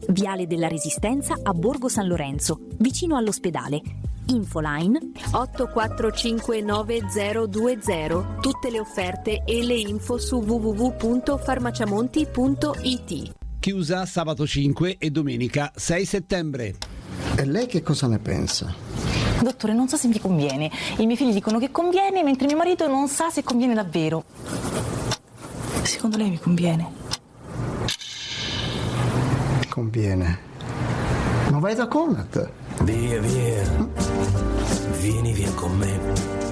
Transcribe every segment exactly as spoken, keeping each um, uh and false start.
Viale della Resistenza a Borgo San Lorenzo, vicino all'ospedale. Infoline otto quattro cinque nove zero due zero. Tutte le offerte e le info su w w w punto farmaciamonti punto i t. Chiusa sabato cinque e domenica sei settembre. E lei che cosa ne pensa? Dottore, non so se mi conviene. I miei figli dicono che conviene, mentre mio marito non sa se conviene davvero. Secondo lei mi conviene? Conviene. Ma vai da Conad. Via, via. Vieni via con me.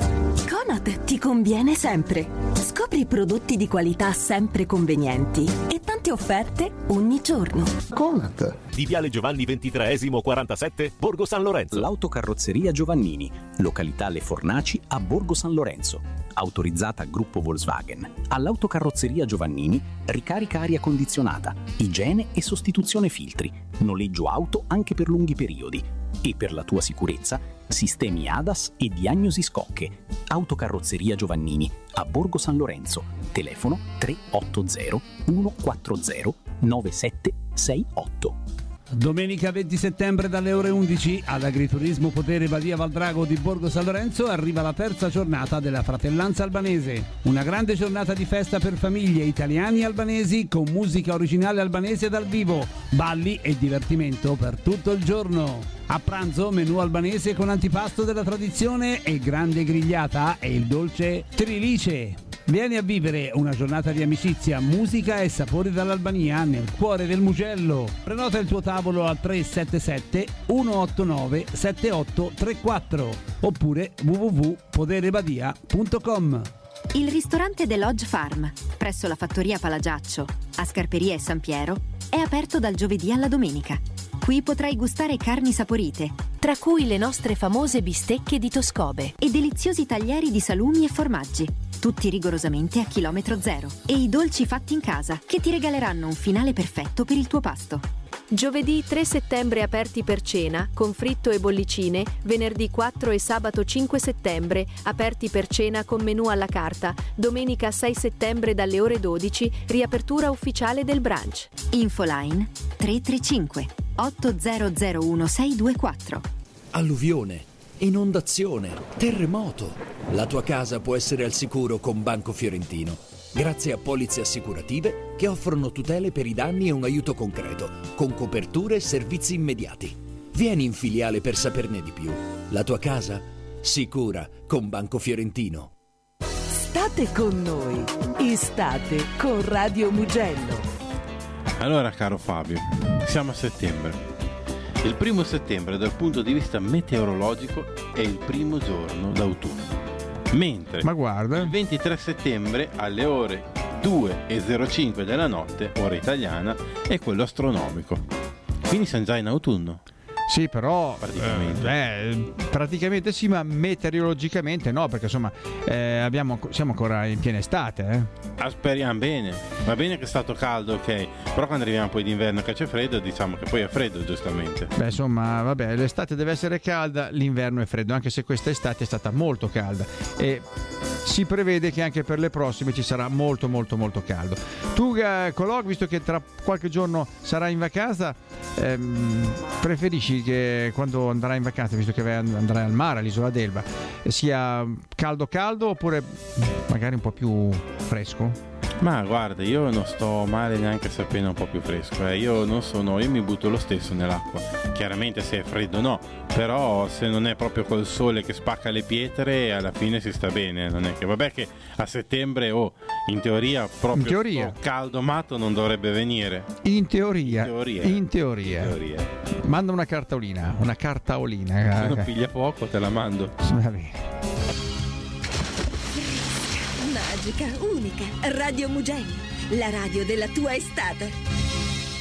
Conad ti conviene sempre. Scopri prodotti di qualità sempre convenienti e tante offerte ogni giorno. Conad. Di Viale Giovanni ventitreesimo quarantasette, Borgo San Lorenzo. L'autocarrozzeria Giovannini, località Le Fornaci a Borgo San Lorenzo. Autorizzata Gruppo Volkswagen. All'autocarrozzeria Giovannini, ricarica aria condizionata, igiene e sostituzione filtri, noleggio auto anche per lunghi periodi. E per la tua sicurezza, sistemi A D A S e diagnosi scocche. Autocarrozzeria Giovannini a Borgo San Lorenzo. Telefono tre otto zero uno quattro zero nove sette sei otto. Domenica venti settembre dalle ore undici all'Agriturismo Potere Badia Valdrago di Borgo San Lorenzo arriva la terza giornata della Fratellanza Albanese. Una grande giornata di festa per famiglie italiani e albanesi con musica originale albanese dal vivo, balli e divertimento per tutto il giorno. A pranzo menù albanese con antipasto della tradizione e grande grigliata e il dolce trilice. Vieni a vivere una giornata di amicizia, musica e sapori dall'Albania nel cuore del Mugello. Prenota il tuo tavolo al tre sette sette uno otto nove sette otto tre quattro oppure w w w punto poderebadia punto com. Il ristorante The Lodge Farm, presso la fattoria Palagiaccio, a Scarperia e San Piero, è aperto dal giovedì alla domenica. Qui potrai gustare carni saporite, tra cui le nostre famose bistecche di Toscobe e deliziosi taglieri di salumi e formaggi, tutti rigorosamente a chilometro zero, e i dolci fatti in casa che ti regaleranno un finale perfetto per il tuo pasto. Giovedì tre settembre aperti per cena, con fritto e bollicine, venerdì quattro e sabato cinque settembre aperti per cena con menù alla carta, domenica sei settembre dalle ore dodici, riapertura ufficiale del brunch. Infoline tre tre cinque otto zero zero uno sei due quattro. Alluvione, inondazione, terremoto. La tua casa può essere al sicuro con Banco Fiorentino, grazie a polizze assicurative che offrono tutele per i danni e un aiuto concreto, con coperture e servizi immediati. Vieni in filiale per saperne di più. La tua casa? Sicura con Banco Fiorentino. State con noi. Estate con Radio Mugello. Allora, caro Fabio, siamo a settembre. Il primo settembre dal punto di vista meteorologico è il primo giorno d'autunno. Mentre Ma guarda. il ventitré settembre alle ore due e zero cinque della notte, ora italiana, è quello astronomico. Quindi siamo già in autunno. Sì, però praticamente. Eh, praticamente sì, ma meteorologicamente no, perché insomma eh, abbiamo, siamo ancora in piena estate. Eh. Ah, speriamo bene. Va bene che è stato caldo, ok. Però quando arriviamo poi d'inverno che c'è freddo, diciamo che poi è freddo, giustamente. Beh, insomma, vabbè, l'estate deve essere calda, l'inverno è freddo, anche se questa estate è stata molto calda. E si prevede che anche per le prossime ci sarà molto molto molto caldo. Tu, Colog, visto che tra qualche giorno sarai in vacanza, ehm, preferisci che quando andrai in vacanza, visto che andrai al mare, all'isola d'Elba, sia caldo caldo oppure magari un po' più fresco? Ma guarda, io non sto male neanche se appena un po' più fresco, eh. Io non sono, io mi butto lo stesso nell'acqua. Chiaramente se è freddo no, però se non è proprio col sole che spacca le pietre, alla fine si sta bene. Non è che vabbè che a settembre o oh, in teoria proprio in teoria. caldo matto non dovrebbe venire. In teoria. In teoria. In teoria. In teoria. Manda una cartaolina, una cartaolina. Se non piglia poco te la mando. Va bene. Magica, unica, Radio Mugello, la radio della tua estate.